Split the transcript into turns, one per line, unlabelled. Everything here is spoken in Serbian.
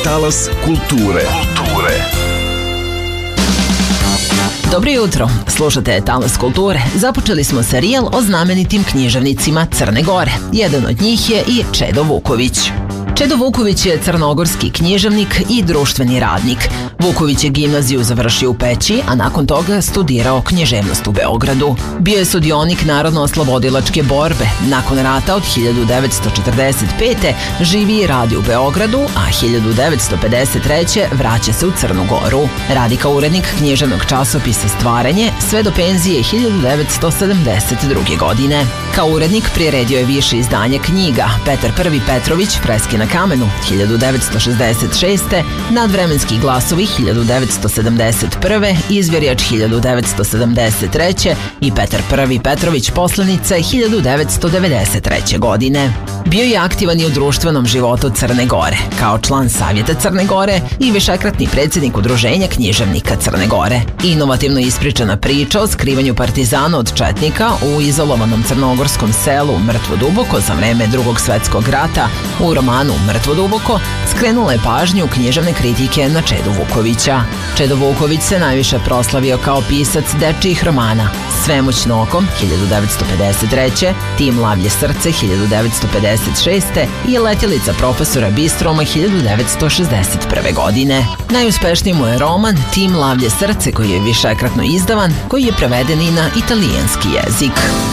Talas kulture.
Dobro jutro, slušate Talas kulture. Započeli smo serijal o znamenitim književnicima Crne Gore. Jedan od njih je i Čedo Vuković. Čedo Vuković je crnogorski književnik i društveni radnik. Vuković je gimnaziju završio u Peći, a nakon toga studirao književnost u Beogradu. Bio je sudionik Narodno-oslobodilačke borbe. Nakon rata od 1945. živi i radi u Beogradu, a 1953. vraća se u Crnu Goru. Radi kao urednik književnog časopisa Stvaranje sve do penzije 1972. godine. Kao urednik priredio je više izdanja knjiga: Petar I Petrović, Freske na kamenu 1966. Nadvremenski glasovi 1971. Izvjerijač 1973. i Petar I Petrović Poslanice 1993. godine. Bio je aktivan i u društvenom životu Crne Gore, kao član Savjeta Crne Gore i višekratni predsjednik Udruženja književnika Crne Gore. Inovativno ispričana priča o skrivanju partizana od četnika u izolovanom crnogorskom selu Mrtvo Duboko za vreme Drugog svetskog rata u romanu Mrtvo Duboko skrenula je pažnju književne kritike na Čedu Vukovića. Čedo Vuković se najviše proslavio kao pisac dečijih romana: Svemoćno oko 1953. Tim Lavlje srce 1956. i Letjelica profesora Bistroma 1961. godine. Najuspešniji mu je roman Tim Lavlje srce, koji je višekratno izdavan, koji je preveden i na italijanski jezik.